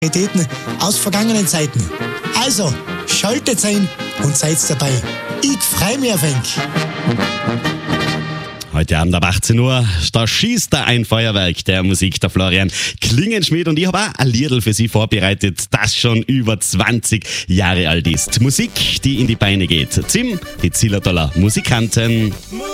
Realitäten aus vergangenen Zeiten. Also, schaltet ein und seid dabei. Ich freue mich auf euch. Heute Abend ab 18 Uhr, da schießt da ein Feuerwerk der Musik, der Florian Klingenschmidt. Und ich habe auch ein Liedl für Sie vorbereitet, das schon über 20 Jahre alt ist. Musik, die in die Beine geht. Zim, die Zillertaler Musikanten.